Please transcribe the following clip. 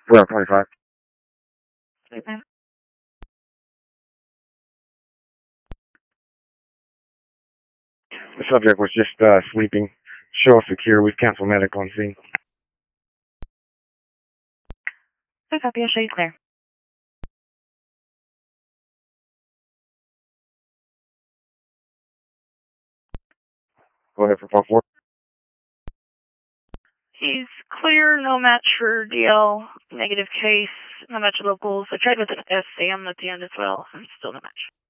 Well, 25. Mhm. The subject was just sleeping. Show secure. We've canceled medical on scene. Good copy. I'll show you clear. Go ahead for 4-4. He's clear, no match for DL, negative case, no match locals. I tried with an SAM at the end as well, and still no match.